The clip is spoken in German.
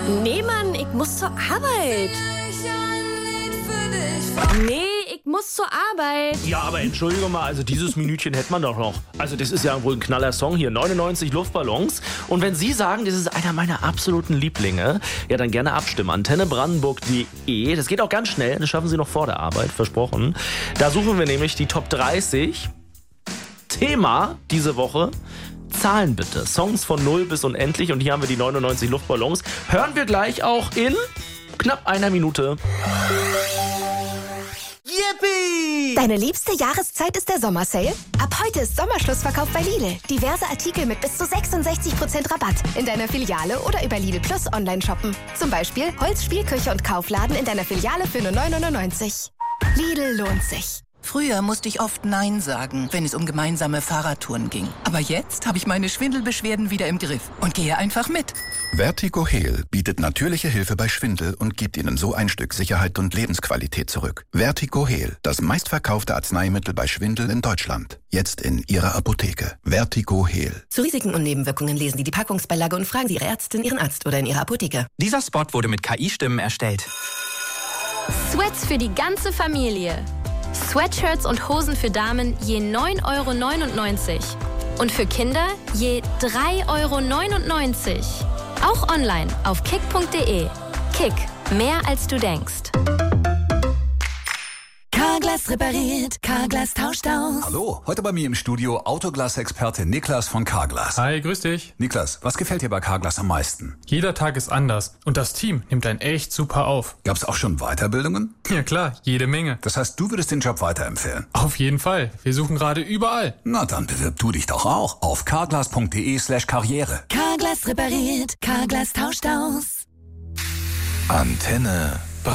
Nee, Mann, ich muss zur Arbeit. Nee, ich muss zur Arbeit. Ja, aber entschuldige mal, also dieses Minütchen hätte man doch noch. Also das ist ja wohl ein knaller Song hier, 99 Luftballons. Und wenn Sie sagen, das ist einer meiner absoluten Lieblinge, ja dann gerne abstimmen. antennebrandenburg.de. Das geht auch ganz schnell, das schaffen Sie noch vor der Arbeit, versprochen. Da suchen wir nämlich die Top 30. Thema diese Woche: Zahlen bitte. Songs von 0 bis unendlich. Und hier haben wir die 99 Luftballons. Hören wir gleich auch in knapp einer Minute. Yippie! Deine liebste Jahreszeit ist der Sommersale? Ab heute ist Sommerschlussverkauf bei Lidl. Diverse Artikel mit bis zu 66% Rabatt in deiner Filiale oder über Lidl Plus online shoppen. Zum Beispiel Holz, Spielküche und Kaufladen in deiner Filiale für nur 9,99 €. Lidl lohnt sich. Früher musste ich oft Nein sagen, wenn es um gemeinsame Fahrradtouren ging. Aber jetzt habe ich meine Schwindelbeschwerden wieder im Griff und gehe einfach mit. Vertigo Heal bietet natürliche Hilfe bei Schwindel und gibt Ihnen so ein Stück Sicherheit und Lebensqualität zurück. Vertigo Heal, das meistverkaufte Arzneimittel bei Schwindel in Deutschland. Jetzt in Ihrer Apotheke. Vertigo Heal. Zu Risiken und Nebenwirkungen lesen Sie die Packungsbeilage und fragen Sie Ihre Ärztin, Ihren Arzt oder in Ihrer Apotheke. Dieser Spot wurde mit KI-Stimmen erstellt. Sweats für die ganze Familie. Sweatshirts und Hosen für Damen je 9,99 € und für Kinder je 3,99 €. Auch online auf kick.de. Kick, mehr als du denkst. Carglass repariert, Carglass tauscht aus. Hallo, heute bei mir im Studio Autoglas-Experte Niklas von Carglass. Hi, grüß dich. Niklas, was gefällt dir bei Carglass am meisten? Jeder Tag ist anders und das Team nimmt einen echt super auf. Gab's auch schon Weiterbildungen? Ja klar, jede Menge. Das heißt, du würdest den Job weiterempfehlen? Auf jeden Fall. Wir suchen gerade überall. Na, dann bewirb du dich doch auch auf carglass.de/karriere. Carglass repariert, Carglass tauscht aus. Antenne